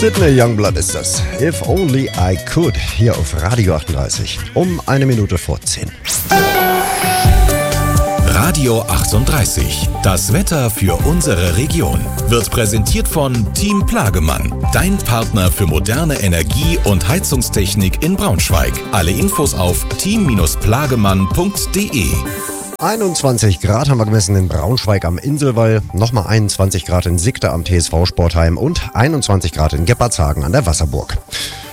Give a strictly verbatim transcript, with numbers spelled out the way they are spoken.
Sydney Youngblood ist das. If Only I Could. Hier auf Radio achtunddreißig. Um eine Minute vor zehn. Radio achtunddreißig. Das Wetter für unsere Region wird präsentiert von Team Plagemann. Dein Partner für moderne Energie- und Heizungstechnik in Braunschweig. Alle Infos auf team plagemann punkt de. einundzwanzig Grad haben wir gemessen in Braunschweig am Inselwall, nochmal einundzwanzig Grad in Sickte am T S V Sportheim und einundzwanzig Grad in Gebbertshagen an der Wasserburg.